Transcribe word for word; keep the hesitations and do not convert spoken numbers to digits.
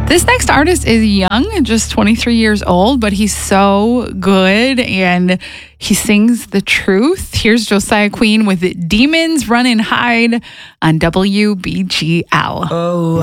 This next artist is young, just twenty-three years old, but he's so good and he sings the truth. Here's Josiah Queen with Demons Run and Hide on W B G L. Oh.